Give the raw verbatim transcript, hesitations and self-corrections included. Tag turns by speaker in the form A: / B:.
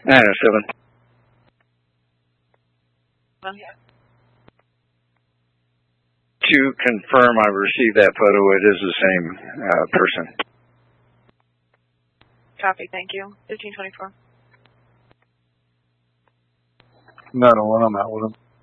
A: nine oh seven. To confirm I received that photo, it is the same uh, person.
B: Copy, thank you. fifteen twenty-four.
C: nine oh one, I'm out with him.